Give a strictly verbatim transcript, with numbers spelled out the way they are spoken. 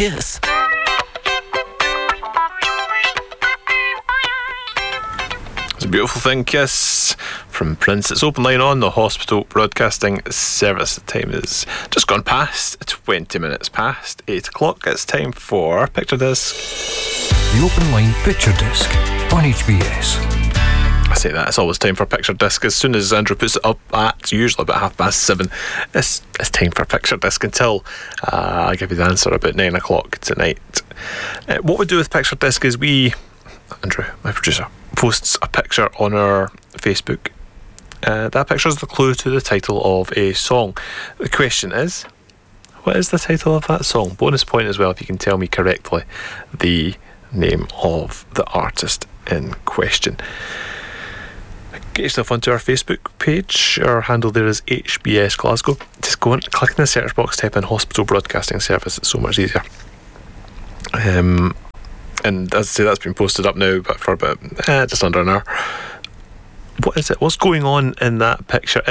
Kiss. It's a beautiful thing, Kiss, from Prince. It's Open Line on the Hospital Broadcasting Service. The time is just gone past twenty minutes past eight o'clock. It's time for Picture Disc. The Open Line Picture Disc on H B S. I say that, it's always time for Picture Disc. As soon as Andrew puts it up at usually about half past seven, it's, it's time for Picture Disc until uh, I give you the answer about nine o'clock tonight. Uh, what we do with Picture Disc is we, Andrew, my producer, posts a picture on our Facebook. Uh, that picture is the clue to the title of a song. The question is, what is the title of that song? Bonus point as well if you can tell me correctly the name of the artist in question. Get yourself onto our Facebook page. Our handle there is H B S Glasgow. Just go and click in the search box, type in Hospital Broadcasting Service. It's so much easier. Um, and as I say, that's been posted up now, but for about eh, just under an hour. What is it? What's going on in that picture?